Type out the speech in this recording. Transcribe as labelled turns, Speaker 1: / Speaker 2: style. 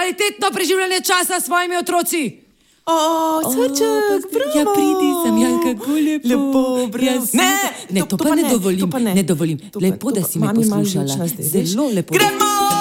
Speaker 1: kvalitetno preživljanje časa s svojimi otroci.
Speaker 2: Cvrček, bravo.
Speaker 1: Ja, pridi sem, ja, kako lepo.
Speaker 2: Lepo, bravo.
Speaker 1: Ne, to pa ne dovolim. Ne dovolim. Lepo, da si me poslušala. Zelo lepo.
Speaker 2: Gremo!